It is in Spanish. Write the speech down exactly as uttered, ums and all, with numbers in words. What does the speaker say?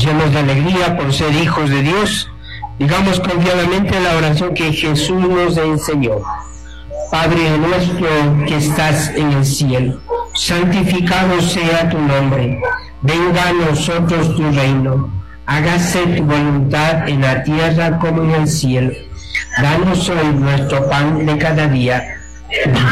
llenos de alegría por ser hijos de Dios, digamos confiadamente la oración que Jesús nos enseñó. Padre nuestro que estás en el cielo, santificado sea tu nombre. Venga a nosotros tu reino. Hágase tu voluntad en la tierra como en el cielo. Danos hoy nuestro pan de cada día.